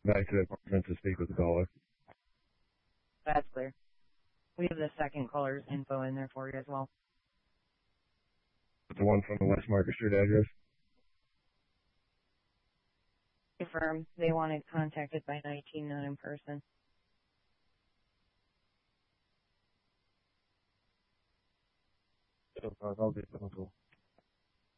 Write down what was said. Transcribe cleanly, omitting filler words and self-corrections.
Back to the apartment to speak with the caller. That's clear. We have the second caller's info in there for you as well. The one from the West Market Street address? Confirm. They wanted contacted by 19, not in person. I'll get the